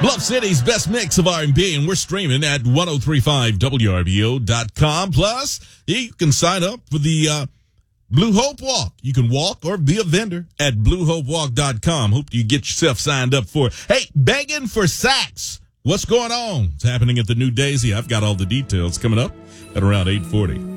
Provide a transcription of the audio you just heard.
Bluff City's best mix of R&B, and we're streaming at 1035WRBO.com. Plus, you can sign up for the Blue Hope Walk. You can walk or be a vendor at BlueHopeWalk.com. Hope you get yourself signed up for it. Hey, begging for sax. What's going on? It's happening at the New Daisy. I've got all the details coming up at around 8:40.